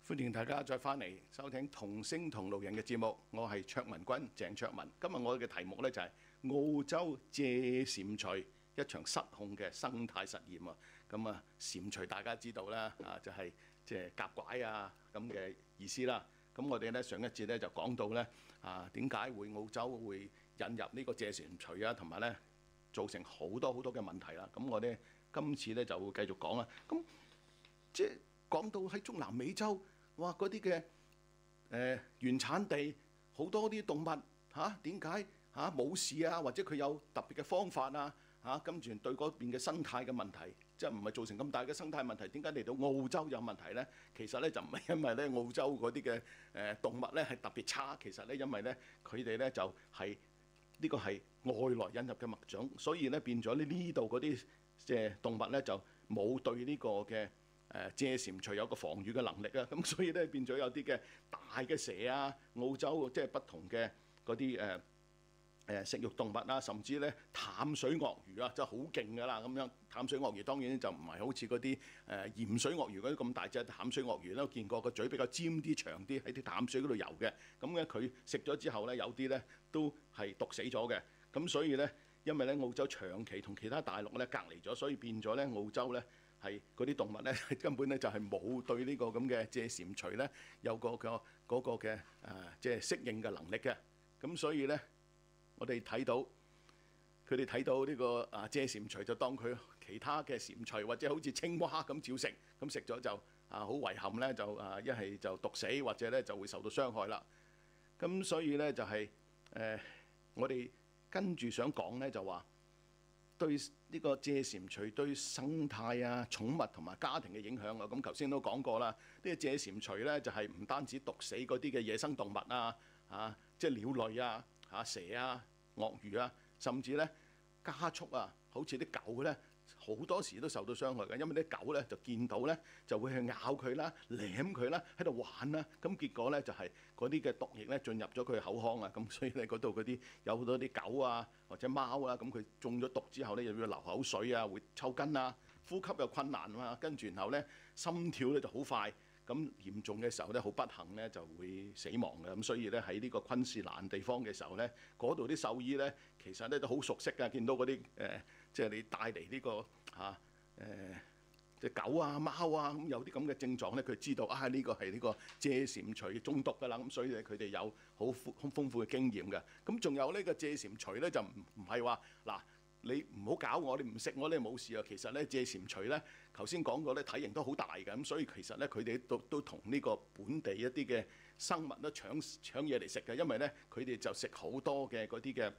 歡迎大家再翻嚟收聽同聲同路人嘅節目，我係卓文君鄭卓文。今日我嘅題目呢，就係澳洲借蟾蜍一場失控嘅生態實驗啊！咁啊，蟾蜍大家知道啦，就係即係夾拐啊咁嘅意思啦。咁我哋呢上一節呢就講到呢點解會澳洲會引入呢個借蟾蜍啊，同埋呢造成好多嘅問題啦。咁我哋今次呢就會繼續講啦。咁即係講到喺中南美洲。哇！嗰啲嘅原產地好多啲動物點解冇事啊？或者佢有特別嘅方法啊跟住對嗰邊嘅生態嘅問題，即係唔係造成咁大嘅生態問題？點解嚟到澳洲有問題呢？其實咧就唔係因為咧澳洲嗰啲嘅動物咧係特別差，其實咧因為咧佢哋咧就係呢個係外來引入嘅物種，所以咧變咗呢度嗰啲即係動物咧就冇對呢個嘅借蟾蜍有個防禦嘅能力啊，咁所以咧變咗有啲嘅大嘅蛇啊，澳洲即係不同嘅嗰啲食肉動物啊，甚至咧淡水鱷魚啊，真係好勁㗎啦咁樣。淡水鱷魚當然就唔係好似嗰啲鹽水鱷魚嗰啲咁大隻淡水鱷魚啦，我見過個嘴比較尖啲、長啲，喺啲淡水嗰度游嘅。咁咧佢食咗之後咧，有啲咧都係毒死咗嘅。咁所以咧，因為咧澳洲長期同其他大陸咧隔離咗，所以變咗咧澳洲咧。係嗰啲動物咧，根本咧就係冇對呢個咁嘅借蟾蜍咧有嗰個嘅即係適應嘅能力嘅。咁所以咧，我哋睇到佢哋睇到呢個借蟾蜍就當佢其他嘅蟾蜍或者好似青蛙咁照食，咁食咗就好遺憾咧，就一係就毒死，或者咧就會受到傷害啦。咁所以咧就係我哋跟住想講咧就話。對呢個借蟾蜍對生態啊、寵物同埋家庭嘅影響啊，咁頭先都講過啦。呢個借蟾蜍咧就係唔單止毒死嗰啲嘅野生動物啊，即係鳥類啊、蛇啊、鱷魚啊，甚至咧家畜啊，好似啲狗咧，好多時都受到傷害嘅，因為啲狗咧就見到咧就會去咬佢啦、舐佢啦、喺度玩啦，咁結果咧就係嗰啲嘅毒液咧進入咗佢口腔啊，咁所以咧嗰度嗰啲有好多啲狗啊或者貓啊，咁佢中咗毒之後咧又要流口水啊、會抽筋啊、呼吸又困難啊，跟住然後咧心跳咧就好快，咁嚴重嘅時候咧好不幸咧就會死亡嘅，咁所以咧喺呢個昆士蘭地方嘅時候咧，嗰度啲獸醫咧其實咧都好熟悉㗎，見到嗰啲即係你帶嚟呢個隻狗啊、貓啊，咁有啲咁嘅症狀咧，佢知道呢個係呢個借蟾蜍中毒㗎啦，咁所以咧佢哋有好豐富嘅經驗嘅。咁仲有呢個借蟾蜍咧就唔係話嗱。你唔好搞我，你唔食我咧冇事啊！其實咧借蟾蜍咧，頭先講過咧體型都好大嘅，咁所以其實咧佢哋都同呢個本地一啲嘅生物都搶嘢嚟食嘅，因為咧佢哋就食好多嘅嗰啲嘅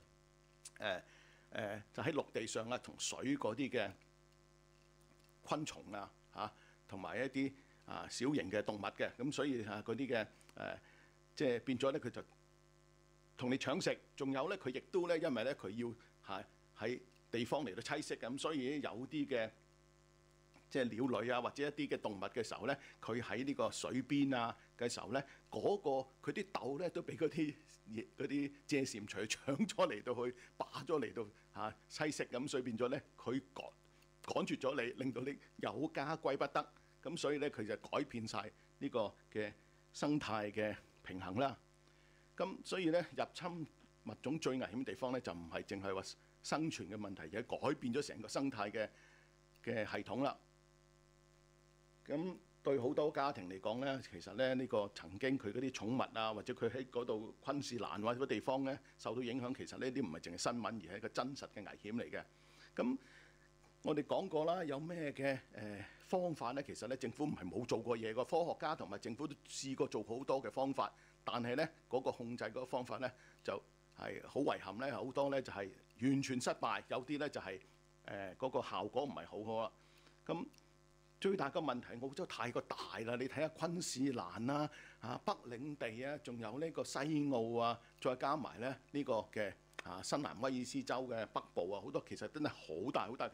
就喺陸地上啊同水嗰啲嘅昆蟲啊同埋一啲小型嘅動物嘅，咁所以嗰啲嘅即係變咗咧佢就同你搶食，仲有咧佢亦都咧因為咧佢要喺地方嚟到棲息咁，所以有啲嘅即係鳥類啊，或者一啲嘅動物嘅時候咧，佢喺呢個水邊嘅時候咧，佢啲竇咧都俾嗰啲借蟾蜍搶咗嚟到去霸咗嚟到棲息咁，所以變咗咧佢趕絕咗你，令到你有家歸不得，咁所以咧佢就改變晒呢個嘅生態嘅平衡啦。咁所以咧入侵物種最危險嘅地方咧就唔係淨係話生存嘅問題，而係改變咗成個生態嘅系統啦。咁對好多家庭嚟講咧，其實咧呢個曾經佢嗰啲寵物啊，或者佢喺嗰度昆士蘭或者地方咧受到影響，其實呢啲唔係淨係新聞，而係一個真實嘅危險嚟嘅。咁我哋講過啦，有咩嘅方法咧？其實咧政府唔係冇做過嘢嘅，科學家同埋政府都試過做好多嘅方法，但係咧嗰個控制嗰個方法咧就係好遺憾咧，好多咧就係完全失敗，有啲咧就係嗰個效果唔係好好啦。咁最大嘅問題，澳洲太過大啦，你睇下昆士蘭啦、北領地啊，仲有呢個西澳啊，再加埋咧呢個嘅新南威爾斯州嘅北部啊，好多其實真係好大好大。